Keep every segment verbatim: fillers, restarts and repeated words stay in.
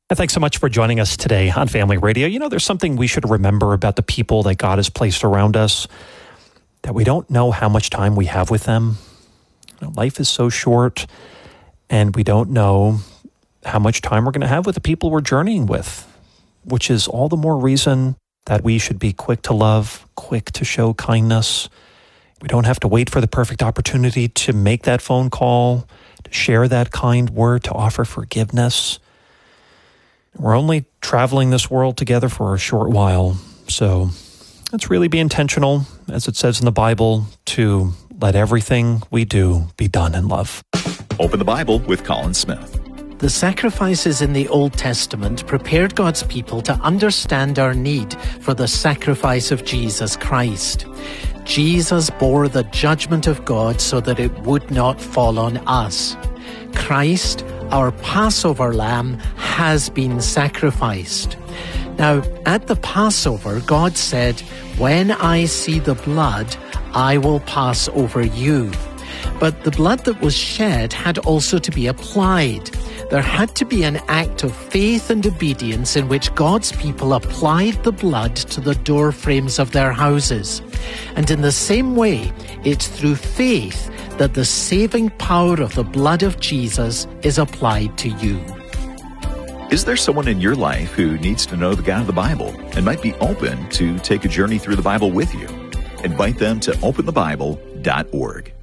Thanks so much for joining us today on Family Radio. You know, there's something we should remember about the people that God has placed around us, that we don't know how much time we have with them. You know, life is so short, and we don't know how much time we're going to have with the people we're journeying with, which is all the more reason that we should be quick to love, quick to show kindness. We don't have to wait for the perfect opportunity to make that phone call, to share that kind word, to offer forgiveness. We're only traveling this world together for a short while, so let's really be intentional, as it says in the Bible, to let everything we do be done in love. Open the Bible with Colin Smith. The sacrifices in the Old Testament prepared God's people to understand our need for the sacrifice of Jesus Christ. Jesus bore the judgment of God so that it would not fall on us. Christ, our Passover lamb, has been sacrificed. Now, at the Passover, God said, "When I see the blood, I will pass over you." But the blood that was shed had also to be applied. There had to be an act of faith and obedience in which God's people applied the blood to the door frames of their houses. And in the same way, it's through faith that the saving power of the blood of Jesus is applied to you. Is there someone in your life who needs to know the God of the Bible and might be open to take a journey through the Bible with you? Invite them to open the bible dot org.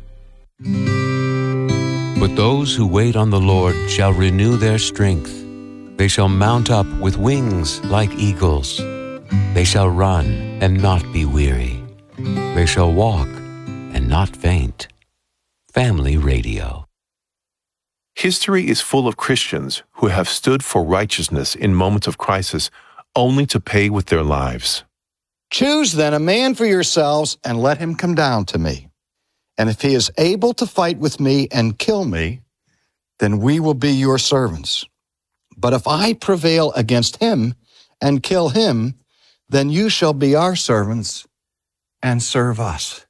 But those who wait on the Lord shall renew their strength. They shall mount up with wings like eagles. They shall run and not be weary. They shall walk and not faint. Family Radio. History is full of Christians who have stood for righteousness in moments of crisis only to pay with their lives. Choose then a man for yourselves and let him come down to me. And if he is able to fight with me and kill me, then we will be your servants. But if I prevail against him and kill him, then you shall be our servants and serve us.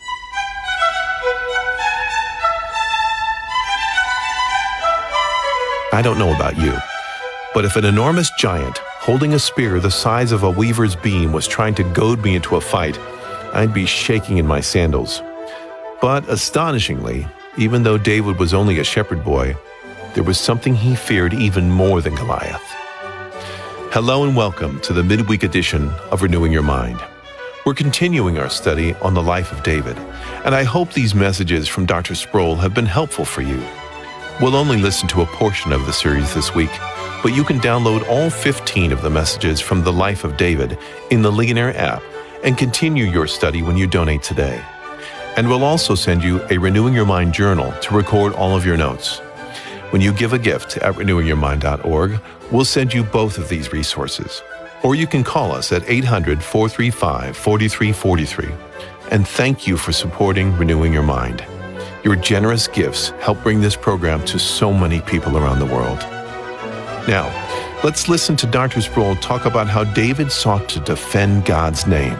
I don't know about you, but if an enormous giant holding a spear the size of a weaver's beam was trying to goad me into a fight, I'd be shaking in my sandals. But astonishingly, even though David was only a shepherd boy, there was something he feared even more than Goliath. Hello and welcome to the midweek edition of Renewing Your Mind. We're continuing our study on the life of David, and I hope these messages from Doctor Sproul have been helpful for you. We'll only listen to a portion of the series this week, but you can download all fifteen of the messages from the life of David in the Ligonier app and continue your study when you donate today. And we'll also send you a Renewing Your Mind journal to record all of your notes. When you give a gift at renewing your mind dot org, we'll send you both of these resources. Or you can call us at eight hundred, four three five, four three four three. And thank you for supporting Renewing Your Mind. Your generous gifts help bring this program to so many people around the world. Now, let's listen to Doctor Sproul talk about how David sought to defend God's name.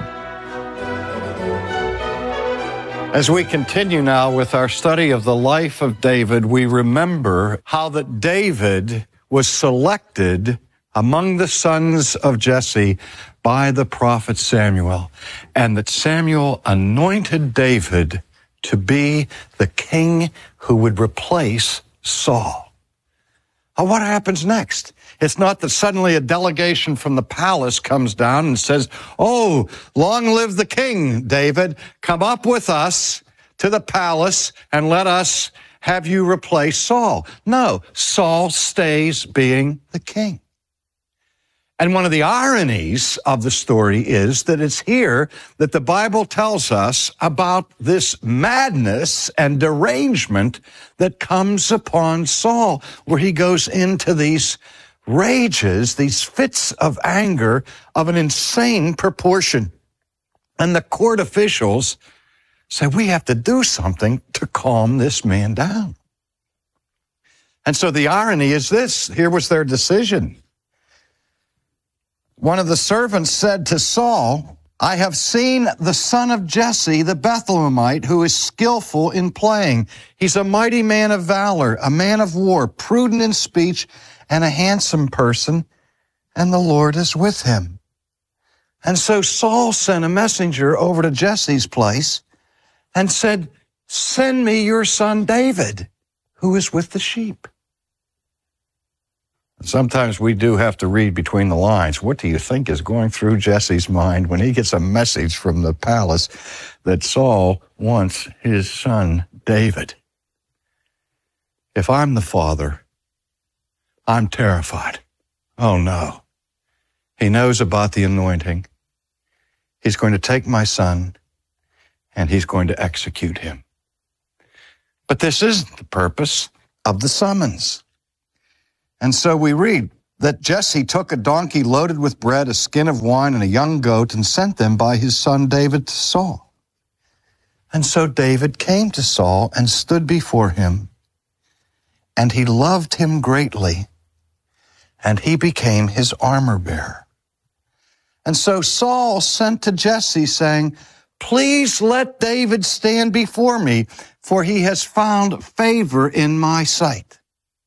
As we continue now with our study of the life of David, we remember how that David was selected among the sons of Jesse by the prophet Samuel, and that Samuel anointed David to be the king who would replace Saul. Now, what happens next? It's not that suddenly a delegation from the palace comes down and says, "Oh, long live the king, David. Come up with us to the palace and let us have you replace Saul." No, Saul stays being the king. And one of the ironies of the story is that it's here that the Bible tells us about this madness and derangement that comes upon Saul, where he goes into these rages, these fits of anger of an insane proportion. And the court officials say, we have to do something to calm this man down. And so the irony is this. Here was their decision. One of the servants said to Saul, I have seen the son of Jesse, the Bethlehemite, who is skillful in playing. He's a mighty man of valor, a man of war, prudent in speech, and a handsome person, and the Lord is with him. And so Saul sent a messenger over to Jesse's place and said, send me your son David, who is with the sheep. Sometimes we do have to read between the lines. What do you think is going through Jesse's mind when he gets a message from the palace that Saul wants his son David? If I'm the father, I'm terrified. Oh no. He knows about the anointing. He's going to take my son and he's going to execute him. But this isn't the purpose of the summons. And so we read that Jesse took a donkey loaded with bread, a skin of wine, and a young goat, and sent them by his son David to Saul. And so David came to Saul and stood before him, and he loved him greatly, and he became his armor-bearer. And so Saul sent to Jesse, saying, please let David stand before me, for he has found favor in my sight.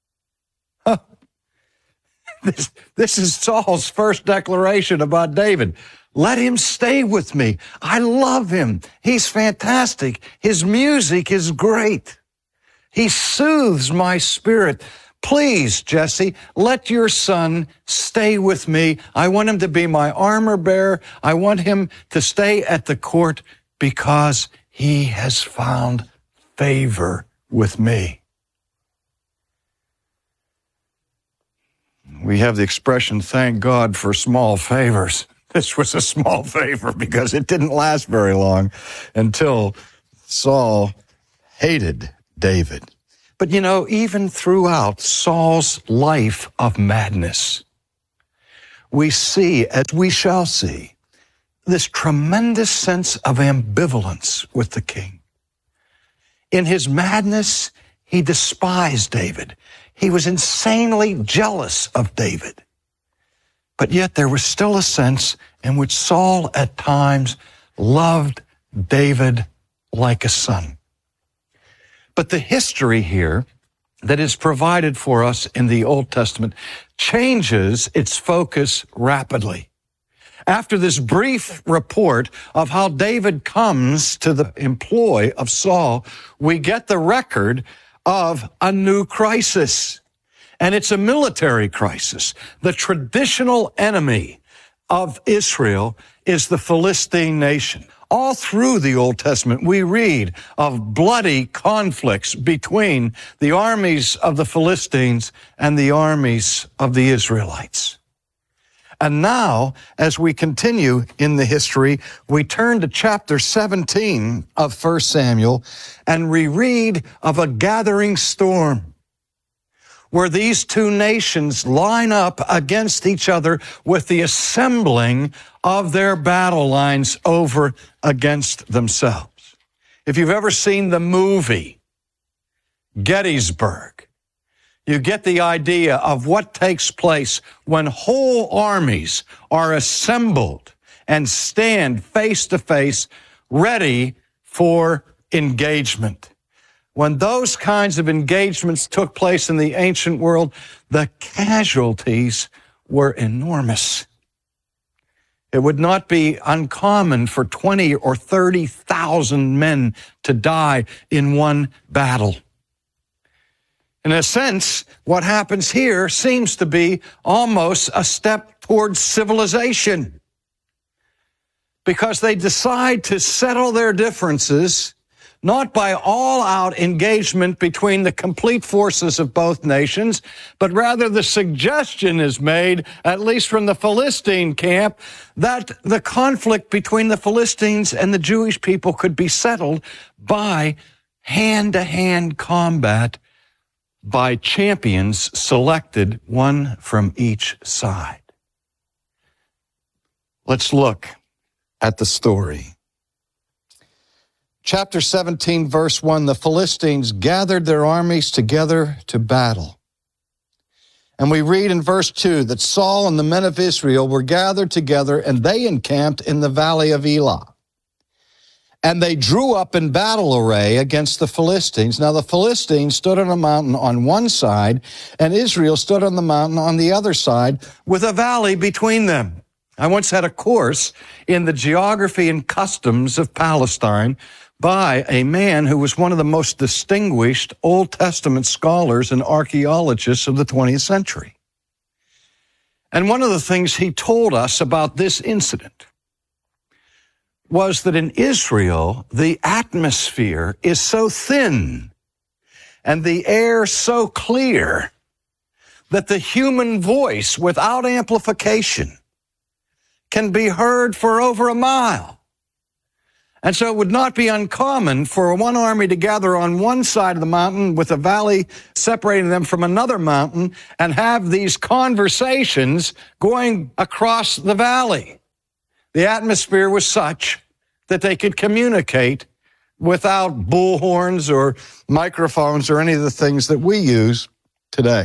This, this is Saul's first declaration about David. Let him stay with me. I love him. He's fantastic. His music is great. He soothes my spirit. Please, Jesse, let your son stay with me. I want him to be my armor bearer. I want him to stay at the court because he has found favor with me. We have the expression, thank God for small favors. This was a small favor because it didn't last very long until Saul hated David. But you know, even throughout Saul's life of madness, we see, as we shall see, this tremendous sense of ambivalence with the king. In his madness, he despised David. He was insanely jealous of David. But yet there was still a sense in which Saul at times loved David like a son. But the history here that is provided for us in the Old Testament changes its focus rapidly. After this brief report of how David comes to the employ of Saul, we get the record of a new crisis. And it's a military crisis. The traditional enemy of Israel is the Philistine nation. All through the Old Testament, we read of bloody conflicts between the armies of the Philistines and the armies of the Israelites. And now, as we continue in the history, we turn to chapter seventeen of First Samuel, and we read of a gathering storm where these two nations line up against each other with the assembling of their battle lines over against themselves. If you've ever seen the movie Gettysburg, you get the idea of what takes place when whole armies are assembled and stand face to face, ready for engagement. When those kinds of engagements took place in the ancient world, the casualties were enormous. It would not be uncommon for twenty or thirty thousand men to die in one battle. In a sense, what happens here seems to be almost a step towards civilization, because they decide to settle their differences not by all-out engagement between the complete forces of both nations, but rather the suggestion is made, at least from the Philistine camp, that the conflict between the Philistines and the Jewish people could be settled by hand-to-hand combat by champions selected, one from each side. Let's look at the story. Chapter seventeen, verse one, the Philistines gathered their armies together to battle. And we read in verse two that Saul and the men of Israel were gathered together, and they encamped in the valley of Elah. And they drew up in battle array against the Philistines. Now the Philistines stood on a mountain on one side, and Israel stood on the mountain on the other side, with a valley between them. I once had a course in the geography and customs of Palestine by a man who was one of the most distinguished Old Testament scholars and archaeologists of the twentieth century. And one of the things he told us about this incident was that in Israel, the atmosphere is so thin and the air so clear that the human voice without amplification can be heard for over a mile. And so it would not be uncommon for one army to gather on one side of the mountain with a valley separating them from another mountain and have these conversations going across the valley. The atmosphere was such that they could communicate without bullhorns or microphones or any of the things that we use today.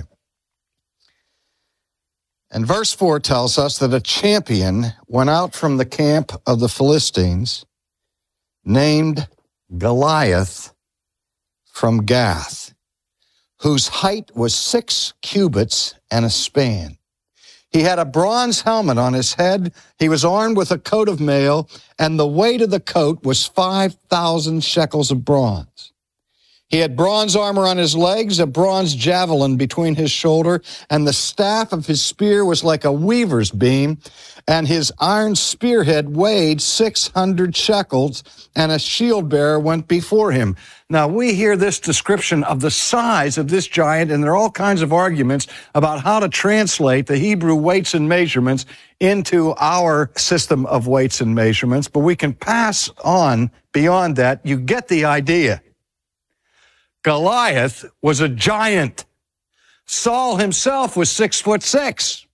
And verse four tells us that a champion went out from the camp of the Philistines named Goliath from Gath, whose height was six cubits and a span. He had a bronze helmet on his head. He was armed with a coat of mail, and the weight of the coat was five thousand shekels of bronze. He had bronze armor on his legs, a bronze javelin between his shoulder, and the staff of his spear was like a weaver's beam, and his iron spearhead weighed six hundred shekels, and a shield bearer went before him. Now, we hear this description of the size of this giant, and there are all kinds of arguments about how to translate the Hebrew weights and measurements into our system of weights and measurements, but we can pass on beyond that. You get the idea. Goliath was a giant. Saul himself was six foot six.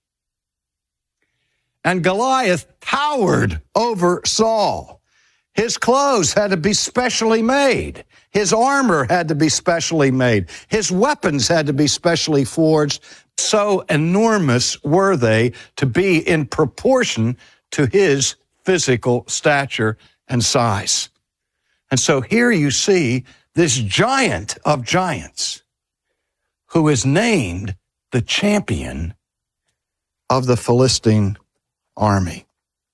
And Goliath towered over Saul. His clothes had to be specially made. His armor had to be specially made. His weapons had to be specially forged. So enormous were they to be in proportion to his physical stature and size. And so here you see this giant of giants who is named the champion of the Philistine army.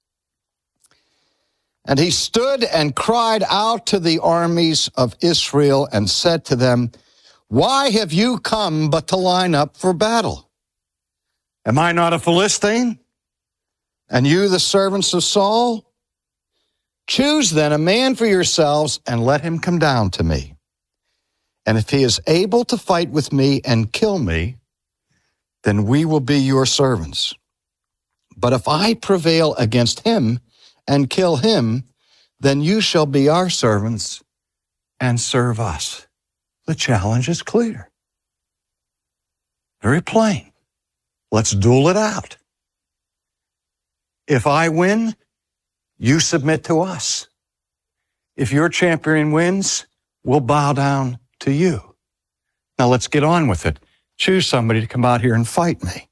And he stood and cried out to the armies of Israel and said to them, "Why have you come but to line up for battle? Am I not a Philistine? And you the servants of Saul? Choose then a man for yourselves and let him come down to me. And if he is able to fight with me and kill me, then we will be your servants. But if I prevail against him and kill him, then you shall be our servants and serve us." The challenge is clear. Very plain. Let's duel it out. If I win, you submit to us. If your champion wins, we'll bow down to you. Now let's get on with it. Choose somebody to come out here and fight me.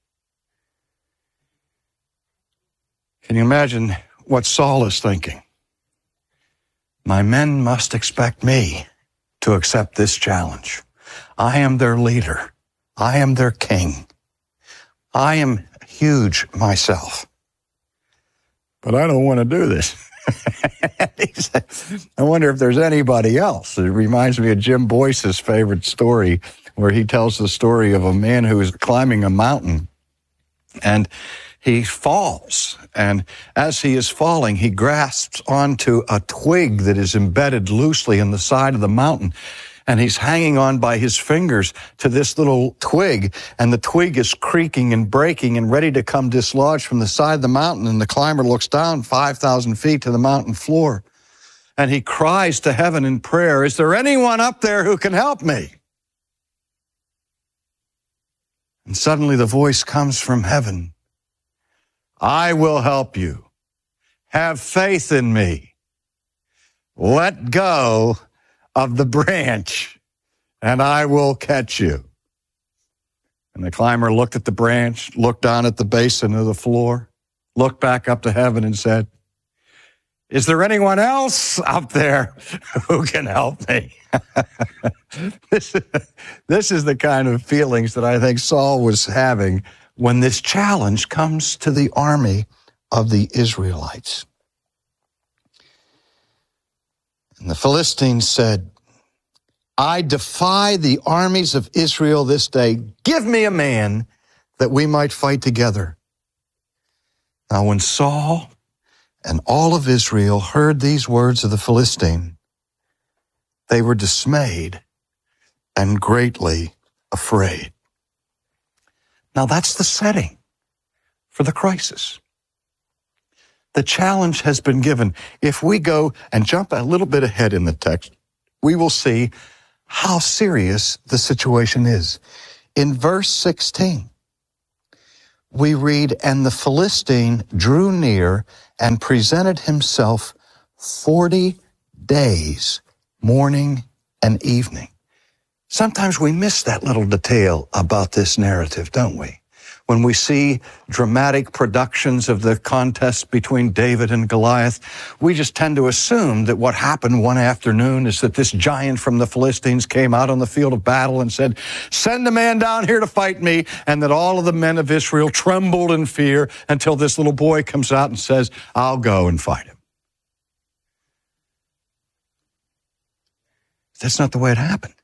Can you imagine what Saul is thinking? My men must expect me to accept this challenge. I am their leader. I am their king. I am huge myself. But I don't want to do this. I wonder if there's anybody else. It reminds me of Jim Boyce's favorite story, where he tells the story of a man who is climbing a mountain, and he falls. And as he is falling, he grasps onto a twig that is embedded loosely in the side of the mountain. And he's hanging on by his fingers to this little twig, and the twig is creaking and breaking and ready to come dislodged from the side of the mountain. And the climber looks down five thousand feet to the mountain floor, and he cries to heaven in prayer, "Is there anyone up there who can help me?" And suddenly the voice comes from heaven, "I will help you. Have faith in me. Let go of the branch, and I will catch you." And the climber looked at the branch, looked down at the basin of the floor, looked back up to heaven and said, "Is there anyone else up there who can help me?" this, this is the kind of feelings that I think Saul was having when this challenge comes to the army of the Israelites. And the Philistines said, "I defy the armies of Israel this day. Give me a man that we might fight together." Now when Saul and all of Israel heard these words of the Philistine, they were dismayed and greatly afraid. Now that's the setting for the crisis. The challenge has been given. If we go and jump a little bit ahead in the text, we will see how serious the situation is. In verse sixteen, we read, "And the Philistine drew near and presented himself forty days, morning and evening." Sometimes we miss that little detail about this narrative, don't we? When we see dramatic productions of the contest between David and Goliath, we just tend to assume that what happened one afternoon is that this giant from the Philistines came out on the field of battle and said, "Send a man down here to fight me," and that all of the men of Israel trembled in fear until this little boy comes out and says, "I'll go and fight him." That's not the way it happened.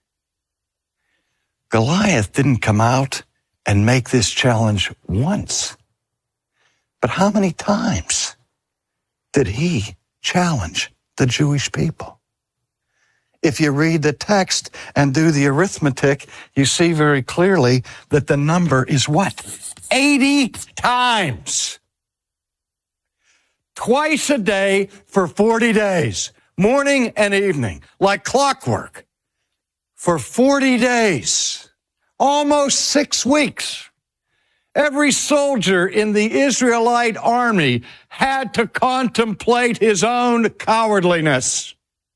Goliath didn't come out and make this challenge once. But how many times did he challenge the Jewish people? If you read the text and do the arithmetic, you see very clearly that the number is what? eighty times. Twice a day for forty days, morning and evening, like clockwork, for forty days. Almost six weeks. Every soldier in the Israelite army had to contemplate his own cowardliness.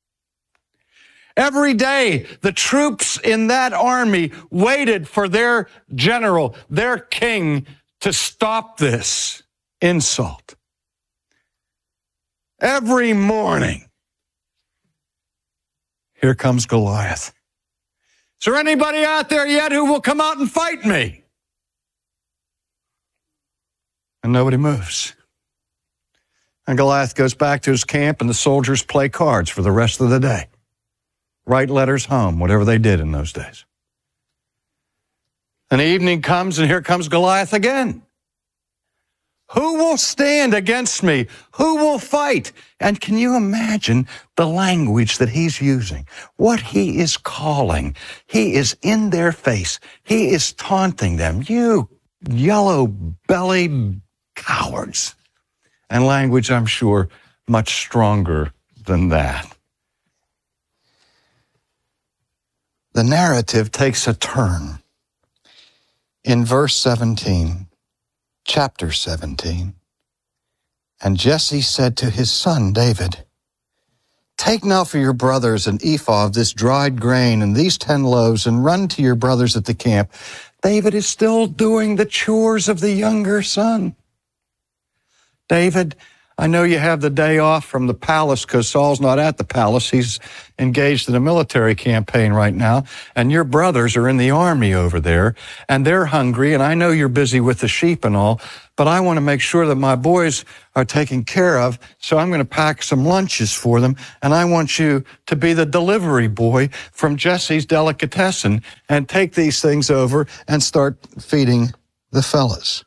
Every day, the troops in that army waited for their general, their king, to stop this insult. Every morning, here comes Goliath. "Is there anybody out there yet who will come out and fight me?" And nobody moves. And Goliath goes back to his camp, and the soldiers play cards for the rest of the day. Write letters home, whatever they did in those days. And the evening comes, and here comes Goliath again. "Who will stand against me? Who will fight?" And can you imagine the language that he's using? What he is calling. He is in their face. He is taunting them. "You yellow-bellied cowards." And language, I'm sure, much stronger than that. The narrative takes a turn. In verse seventeen, chapter seventeen, "And Jesse said to his son David, Take now for your brothers an ephah of this dried grain and these ten loaves, and run to your brothers at the camp." David is still doing the chores of the younger son. "David, I know you have the day off from the palace because Saul's not at the palace. He's engaged in a military campaign right now. And your brothers are in the army over there, and they're hungry. And I know you're busy with the sheep and all, but I want to make sure that my boys are taken care of. So I'm going to pack some lunches for them. And I want you to be the delivery boy from Jesse's delicatessen and take these things over and start feeding the fellas.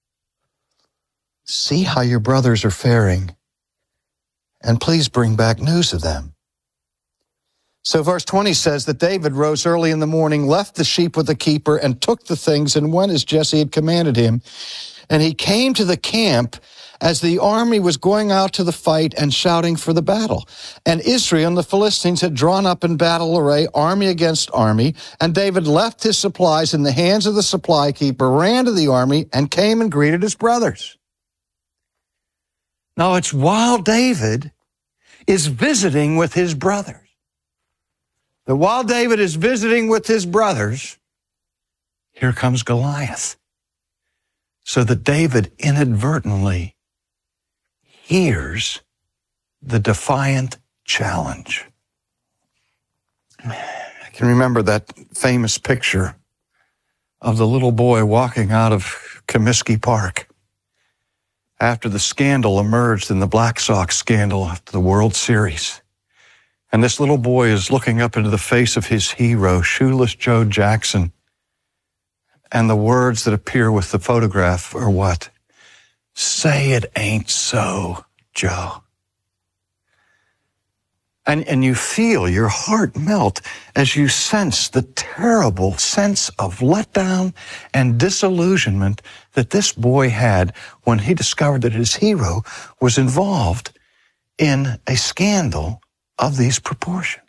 See how your brothers are faring, and please bring back news of them." So verse twenty says that David rose early in the morning, left the sheep with the keeper, and took the things and went as Jesse had commanded him. And he came to the camp as the army was going out to the fight and shouting for the battle. And Israel and the Philistines had drawn up in battle array, army against army. And David left his supplies in the hands of the supply keeper, ran to the army, and came and greeted his brothers. Now, it's while David is visiting with his brothers, that while David is visiting with his brothers, here comes Goliath. So that David inadvertently hears the defiant challenge. I can remember that famous picture of the little boy walking out of Comiskey Park after the scandal emerged in the Black Sox scandal after the World Series. And this little boy is looking up into the face of his hero, Shoeless Joe Jackson. And the words that appear with the photograph are what? Say it ain't so, Joe. And, and you feel your heart melt as you sense the terrible sense of letdown and disillusionment that this boy had when he discovered that his hero was involved in a scandal of these proportions.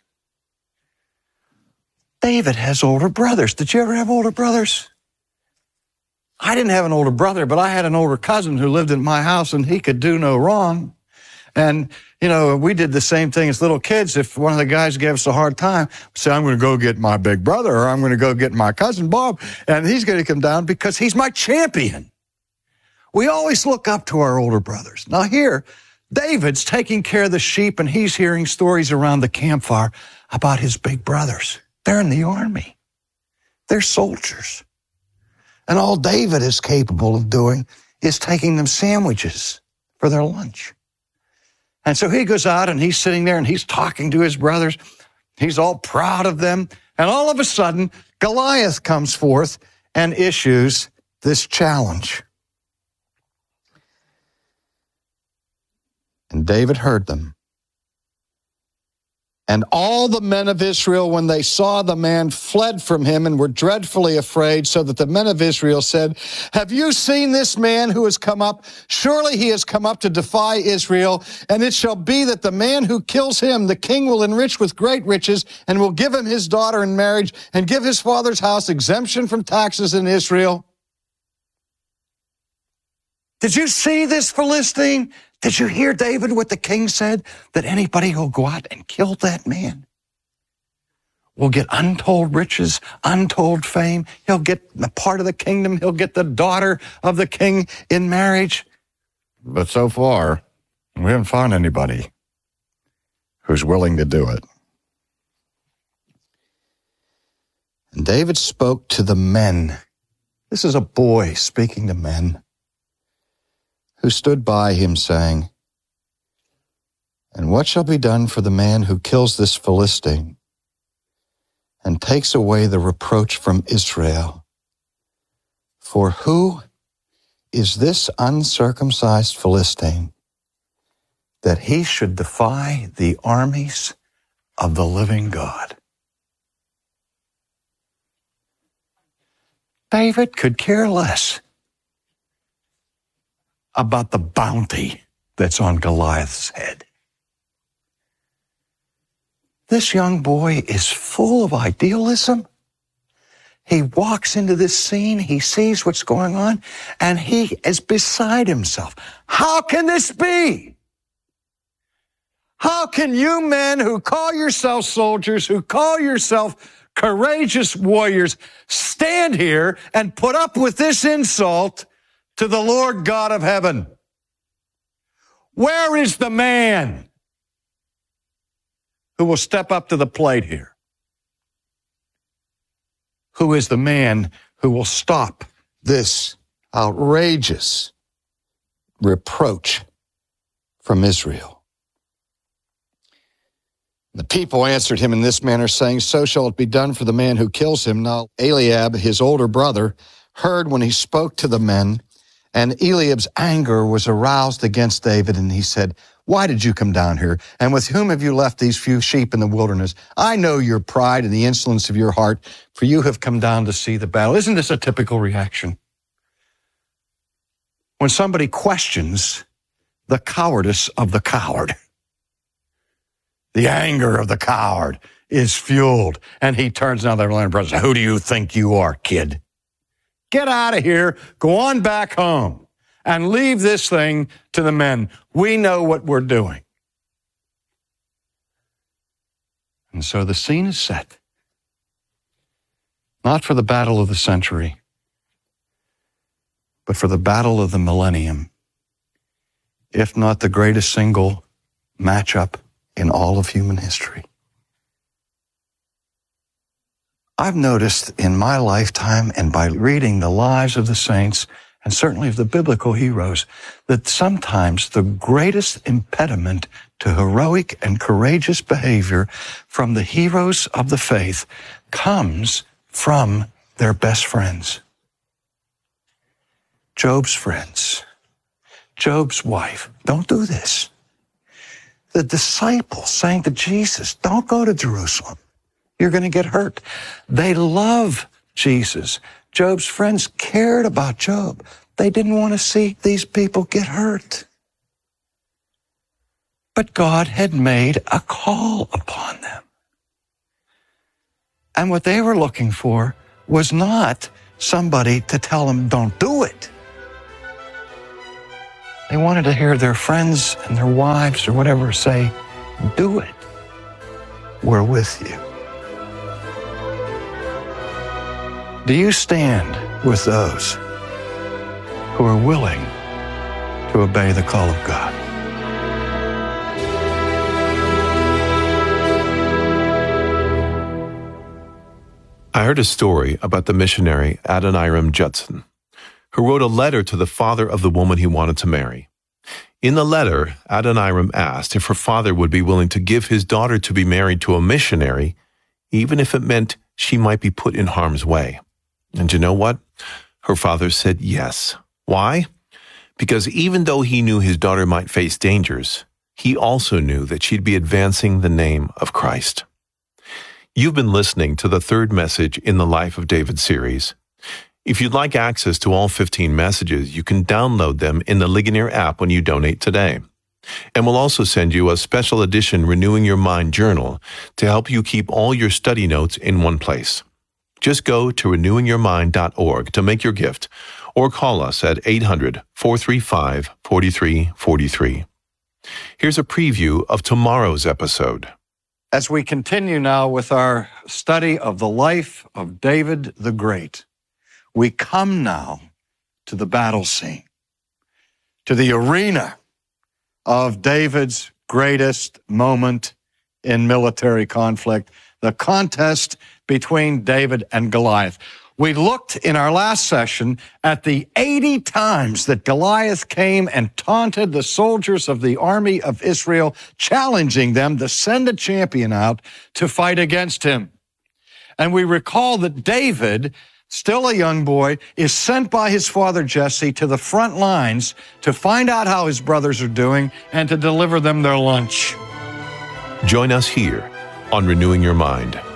David has older brothers. Did you ever have older brothers? I didn't have an older brother, but I had an older cousin who lived in my house, and he could do no wrong. And, you know, we did the same thing as little kids. If one of the guys gave us a hard time, we'd say, I'm going to go get my big brother, or I'm going to go get my cousin Bob, and he's going to come down because he's my champion. We always look up to our older brothers. Now here, David's taking care of the sheep, and he's hearing stories around the campfire about his big brothers. They're in the army. They're soldiers. And all David is capable of doing is taking them sandwiches for their lunch. And so he goes out and he's sitting there and he's talking to his brothers. He's all proud of them. And all of a sudden, Goliath comes forth and issues this challenge. And David heard them. And all the men of Israel, when they saw the man, fled from him and were dreadfully afraid, so that the men of Israel said, have you seen this man who has come up? Surely he has come up to defy Israel. And it shall be that the man who kills him, the king will enrich with great riches, and will give him his daughter in marriage, and give his father's house exemption from taxes in Israel. Did you see this Philistine? Did you hear, David, what the king said? That anybody who'll go out and kill that man will get untold riches, untold fame. He'll get a part of the kingdom. He'll get the daughter of the king in marriage. But so far, we haven't found anybody who's willing to do it. And David spoke to the men. This is a boy speaking to men who stood by him, saying, and what shall be done for the man who kills this Philistine and takes away the reproach from Israel? For who is this uncircumcised Philistine that he should defy the armies of the living God? David could care less about the bounty that's on Goliath's head. This young boy is full of idealism. He walks into this scene, he sees what's going on, and he is beside himself. How can this be? How can you men who call yourself soldiers, who call yourself courageous warriors, stand here and put up with this insult to the Lord God of heaven? Where is the man who will step up to the plate here? Who is the man who will stop this outrageous reproach from Israel? The people answered him in this manner, saying, so shall it be done for the man who kills him. Now Eliab, his older brother, heard when he spoke to the men, and Eliab's anger was aroused against David, and he said, why did you come down here? And with whom have you left these few sheep in the wilderness? I know your pride and the insolence of your heart, for you have come down to see the battle. Isn't this a typical reaction? When somebody questions the cowardice of the coward, the anger of the coward is fueled, and he turns down their land brothers. Who do you think you are, kid? Get out of here, go on back home, and leave this thing to the men. We know what we're doing. And so the scene is set, not for the battle of the century, but for the battle of the millennium, if not the greatest single matchup in all of human history. I've noticed in my lifetime and by reading the lives of the saints, and certainly of the biblical heroes, that sometimes the greatest impediment to heroic and courageous behavior from the heroes of the faith comes from their best friends. Job's friends, Job's wife, don't do this. The disciples saying to Jesus, don't go to Jerusalem. You're going to get hurt. They love Jesus. Job's friends cared about Job. They didn't want to see these people get hurt. But God had made a call upon them. And what they were looking for was not somebody to tell them, don't do it. They wanted to hear their friends and their wives or whatever say, do it. We're with you. Do you stand with those who are willing to obey the call of God? I heard a story about the missionary Adoniram Judson, who wrote a letter to the father of the woman he wanted to marry. In the letter, Adoniram asked if her father would be willing to give his daughter to be married to a missionary, even if it meant she might be put in harm's way. And you know what? Her father said yes. Why? Because even though he knew his daughter might face dangers, he also knew that she'd be advancing the name of Christ. You've been listening to the third message in the Life of David series. If you'd like access to all fifteen messages, you can download them in the Ligonier app when you donate today. And we'll also send you a special edition Renewing Your Mind journal to help you keep all your study notes in one place. Just go to renewing your mind dot org to make your gift, or call us at eight hundred, four three five, four three four three. Here's a preview of tomorrow's episode. As we continue now with our study of the life of David the Great, we come now to the battle scene, to the arena of David's greatest moment in military conflict, the contest between David and Goliath. We looked in our last session at the eighty times that Goliath came and taunted the soldiers of the army of Israel, challenging them to send a champion out to fight against him. And we recall that David, still a young boy, is sent by his father Jesse to the front lines to find out how his brothers are doing and to deliver them their lunch. Join us here on Renewing Your Mind.